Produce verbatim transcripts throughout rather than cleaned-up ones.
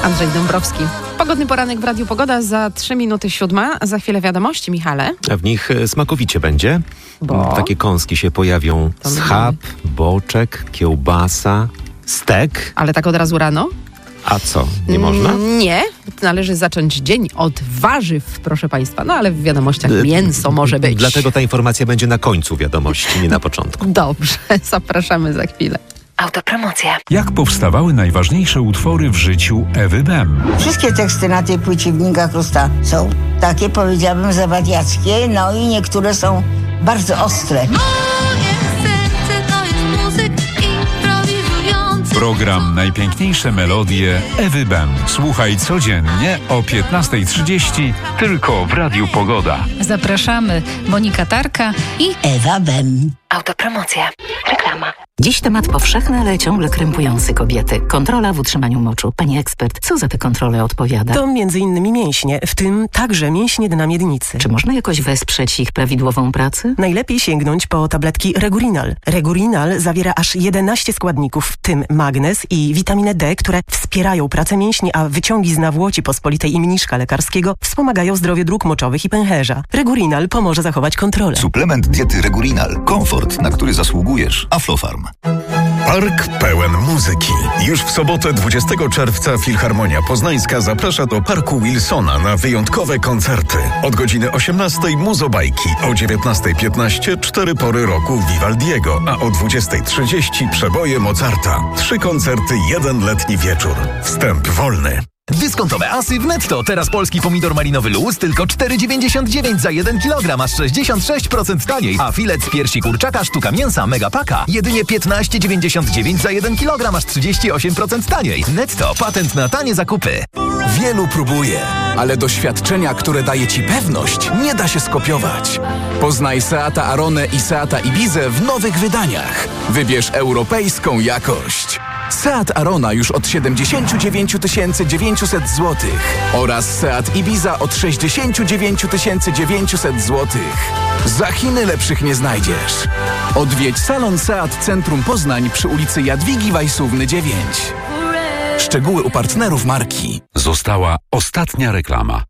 Andrzej Dąbrowski. Pogodny poranek w Radiu Pogoda za trzy minuty siódma. Za chwilę wiadomości, Michale. A w nich smakowicie będzie. Bo? Takie kąski się pojawią. To Schab, boczek, kiełbasa, stek. Ale tak od razu rano? A co, nie można? Mm, nie. Należy zacząć dzień od warzyw, proszę Państwa. No ale w wiadomościach mięso może być. Dlatego ta informacja będzie na końcu wiadomości, nie na początku. Dobrze, zapraszamy za chwilę. Autopromocja. Jak powstawały najważniejsze utwory w życiu Ewy Bem? Wszystkie teksty na tej płycie Wnika Krusta są takie, powiedziałabym, zawadiackie, no i niektóre są bardzo ostre. Moje serce to jest muzyk improwizujący. Program Najpiękniejsze melodie Ewy Bem. Słuchaj codziennie o piętnasta trzydzieści tylko w Radiu Pogoda. Zapraszamy Monika Tarka i Ewa Bem. Autopromocja. Reklama. Dziś temat powszechny, ale ciągle krępujący kobiety. Kontrola w utrzymaniu moczu. Pani ekspert, co za te kontrole odpowiada? To między innymi mięśnie, w tym także mięśnie dna miednicy. Czy można jakoś wesprzeć ich prawidłową pracę? Najlepiej sięgnąć po tabletki Regurinal. Regurinal zawiera aż jedenaście składników, w tym magnez i witaminę D, które wspierają pracę mięśni, a wyciągi z nawłoci pospolitej i mniszka lekarskiego wspomagają zdrowie dróg moczowych i pęcherza. Regurinal pomoże zachować kontrolę. Suplement diety Regurinal. Komfort, na który zasługujesz. Aflofarm. Park pełen muzyki. Już w sobotę dwudziestego czerwca Filharmonia Poznańska zaprasza do Parku Wilsona na wyjątkowe koncerty. Od godziny osiemnastej Muzobajki, o dziewiętnastej piętnaście cztery pory roku Vivaldiego, a o dwudziestej trzydzieści przeboje Mozarta. Trzy koncerty, jeden letni wieczór. Wstęp wolny. Dyskontowe asy w Netto. Teraz polski pomidor malinowy Luz tylko cztery dziewięćdziesiąt dziewięć za jeden kilogram, aż sześćdziesiąt sześć procent taniej. A filet z piersi kurczaka sztuka mięsa Megapaka jedynie piętnaście dziewięćdziesiąt dziewięć za jeden kilogram, aż trzydzieści osiem procent taniej. Netto. Patent na tanie zakupy. Wielu próbuje, ale doświadczenia, które daje Ci pewność, nie da się skopiować. Poznaj Seata Aronę i Seata Ibizę w nowych wydaniach. Wybierz europejską jakość. Seat Arona już od siedemdziesiąt dziewięć tysięcy dziewięćset złotych oraz Seat Ibiza od sześćdziesiąt dziewięć tysięcy dziewięćset złotych. Za Chiny lepszych nie znajdziesz. Odwiedź salon Seat Centrum Poznań przy ulicy Jadwigi Wajsówny dziewięć. Szczegóły u partnerów marki. Została ostatnia reklama.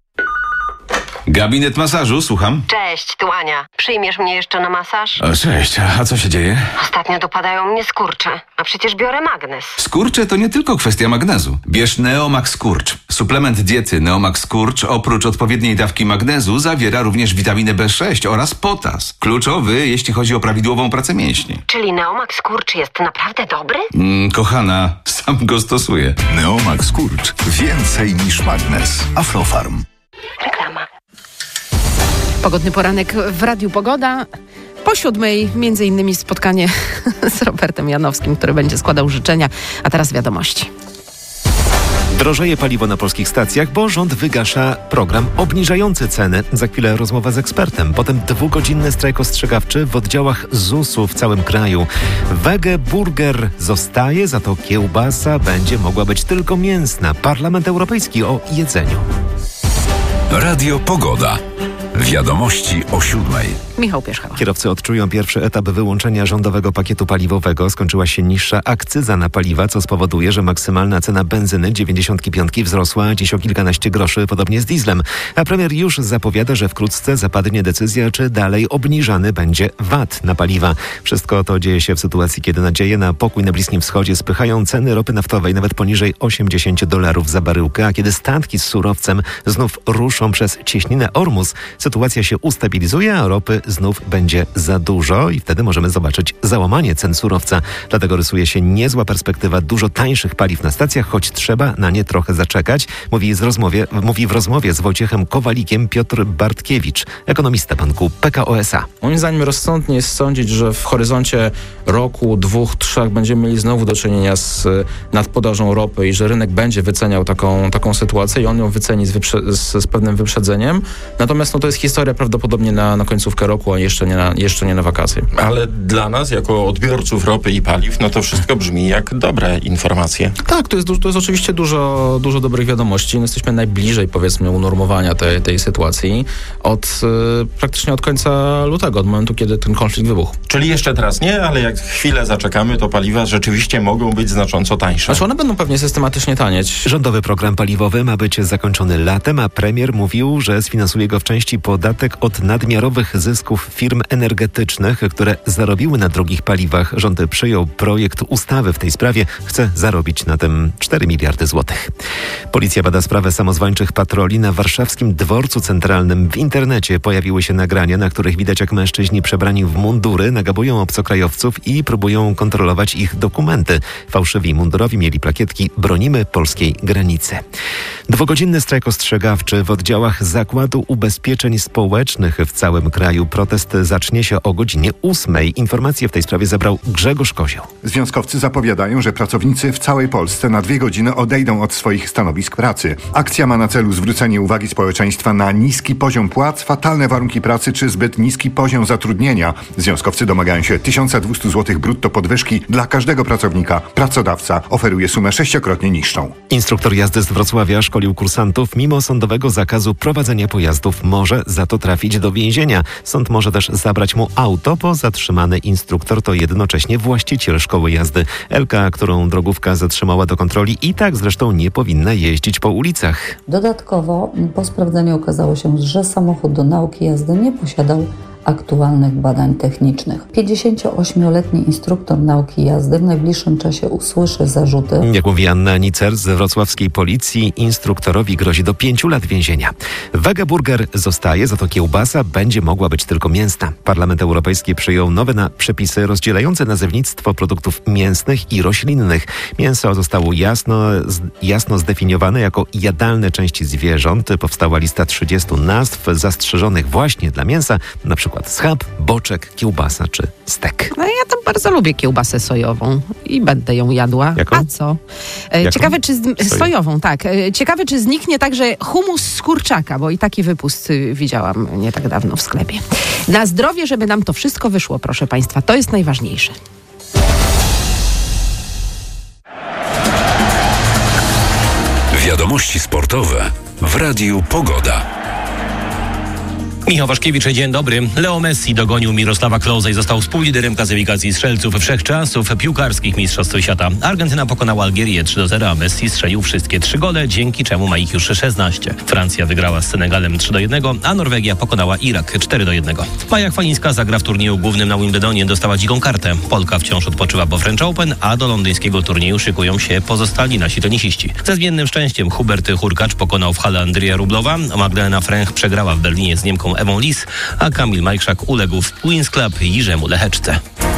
Gabinet masażu, słucham. Cześć, tu Ania. Przyjmiesz mnie jeszcze na masaż? O, cześć, a co się dzieje? Ostatnio dopadają mnie skurcze, a przecież biorę magnez. Skurcze to nie tylko kwestia magnezu. Bierz Neomax Skurcz. Suplement diety Neomax Skurcz oprócz odpowiedniej dawki magnezu zawiera również witaminę B sześć oraz potas. Kluczowy, jeśli chodzi o prawidłową pracę mięśni. Czyli Neomax Skurcz jest naprawdę dobry? Mm, kochana, sam go stosuję. Neomax Skurcz. Więcej niż magnez. Aflofarm. Reklama. Pogodny poranek w Radiu Pogoda. Po siódmej między innymi spotkanie z Robertem Janowskim, który będzie składał życzenia. A teraz wiadomości. Drożeje paliwo na polskich stacjach, bo rząd wygasza program obniżający ceny. Za chwilę rozmowa z ekspertem. Potem dwugodzinny strajk ostrzegawczy w oddziałach zusu w całym kraju. Wege burger zostaje, za to kiełbasa będzie mogła być tylko mięsna. Parlament Europejski o jedzeniu. Radio Pogoda. Wiadomości o siódmej. Michał Pierzchała. Kierowcy odczują pierwszy etap wyłączenia rządowego pakietu paliwowego. Skończyła się niższa akcyza na paliwa, co spowoduje, że maksymalna cena benzyny dziewięćdziesiąt pięć wzrosła dziś o kilkanaście groszy, podobnie z dieslem. A premier już zapowiada, że wkrótce zapadnie decyzja, czy dalej obniżany będzie V A T na paliwa. Wszystko to dzieje się w sytuacji, kiedy nadzieje na pokój na Bliskim Wschodzie spychają ceny ropy naftowej nawet poniżej osiemdziesiąt dolarów za baryłkę, a kiedy statki z surowcem znów ruszą przez cieśninę Ormus, sytuacja się ustabilizuje, a ropy znów będzie za dużo i wtedy możemy zobaczyć załamanie cen surowca. Dlatego rysuje się niezła perspektywa dużo tańszych paliw na stacjach, choć trzeba na nie trochę zaczekać, mówi, z rozmowie, mówi w rozmowie z Wojciechem Kowalikiem Piotr Bartkiewicz, ekonomista banku P K O S A. Moim zdaniem rozsądnie jest sądzić, że w horyzoncie roku, dwóch, trzech będziemy mieli znowu do czynienia z nadpodażą ropy i że rynek będzie wyceniał taką, taką sytuację i on ją wyceni z, wyprze- z, z pewnym wyprzedzeniem. Natomiast no, to jest historia prawdopodobnie na, na końcówkę roku. roku, a jeszcze nie na, jeszcze nie na wakacje. Ale dla nas, jako odbiorców ropy i paliw, no to wszystko brzmi jak dobre informacje. Tak, to jest, to jest oczywiście dużo, dużo dobrych wiadomości. No, jesteśmy najbliżej, powiedzmy, unormowania tej, tej sytuacji od y, praktycznie od końca lutego, od momentu, kiedy ten konflikt wybuchł. Czyli jeszcze teraz nie, ale jak chwilę zaczekamy, to paliwa rzeczywiście mogą być znacząco tańsze. Znaczy one będą pewnie systematycznie tanieć. Rządowy program paliwowy ma być zakończony latem, a premier mówił, że sfinansuje go w części podatek od nadmiarowych zysków firm energetycznych, które zarobiły na drogich paliwach. Rząd przyjął projekt ustawy w tej sprawie. Chce zarobić na tym cztery miliardy złotych. Policja bada sprawę samozwańczych patroli na warszawskim dworcu centralnym. W internecie pojawiły się nagrania, na których widać, jak mężczyźni przebrani w mundury nagabują obcokrajowców i próbują kontrolować ich dokumenty. Fałszywi mundurowi mieli plakietki „Bronimy polskiej granicy”. Dwugodzinny strajk ostrzegawczy w oddziałach Zakładu Ubezpieczeń Społecznych w całym kraju. Protest zacznie się o godzinie ósmej. Informacje w tej sprawie zebrał Grzegorz Kozioł. Związkowcy zapowiadają, że pracownicy w całej Polsce na dwie godziny odejdą od swoich stanowisk pracy. Akcja ma na celu zwrócenie uwagi społeczeństwa na niski poziom płac, fatalne warunki pracy czy zbyt niski poziom zatrudnienia. Związkowcy domagają się tysiąc dwieście złotych brutto podwyżki dla każdego pracownika. Pracodawca oferuje sumę sześciokrotnie niższą. Instruktor jazdy z Wrocławia szkolił kursantów. Mimo sądowego zakazu prowadzenia pojazdów może za to trafić do więzienia. Sąd może też zabrać mu auto, bo zatrzymany instruktor to jednocześnie właściciel szkoły jazdy. Elka, którą drogówka zatrzymała do kontroli, i tak zresztą nie powinna jeździć po ulicach. Dodatkowo po sprawdzeniu okazało się, że samochód do nauki jazdy nie posiadał aktualnych badań technicznych. pięćdziesięcioośmioletni instruktor nauki jazdy w najbliższym czasie usłyszy zarzuty. Jak mówi Anna Nicer z wrocławskiej policji, instruktorowi grozi do pięciu lat więzienia. Wegeburger zostaje, za to kiełbasa będzie mogła być tylko mięsna. Parlament Europejski przyjął nowe na przepisy rozdzielające nazewnictwo produktów mięsnych i roślinnych. Mięso zostało jasno, jasno zdefiniowane jako jadalne części zwierząt. Powstała lista trzydziestu nazw zastrzeżonych właśnie dla mięsa, na przykład schab, boczek, kiełbasa czy stek. No ja tam bardzo lubię kiełbasę sojową i będę ją jadła. Jaką? A co? E, Jaką? Ciekawe, czy... Z... Sojową, tak. E, ciekawe, czy zniknie także humus z kurczaka, bo i taki wypust y, widziałam nie tak dawno w sklepie. Na zdrowie, żeby nam to wszystko wyszło, proszę Państwa. To jest najważniejsze. Wiadomości sportowe w Radiu Pogoda. Michał Waszkiewicz, dzień dobry. Leo Messi dogonił Mirosława Klose i został współliderem klasyfikacji strzelców wszechczasów piłkarskich Mistrzostw Świata. Argentyna pokonała Algierię trzy do zera, a Messi strzelił wszystkie trzy gole, dzięki czemu ma ich już szesnaście. Francja wygrała z Senegalem trzy do jednego, a Norwegia pokonała Irak cztery do jednego. Maja Chwalińska zagra w turnieju głównym na Wimbledonie, dostała dziką kartę. Polka wciąż odpoczywa po French Open, a do londyńskiego turnieju szykują się pozostali nasi tenisiści. Ze zmiennym szczęściem Hubert Hurkacz pokonał w hale Andrija Rublowa, Magdalena Fręch przegrała w Berlinie z Niemką Ewą Lis, a Kamil Majchrzak uległ w Queen's Club Jirzemu Lecheczce.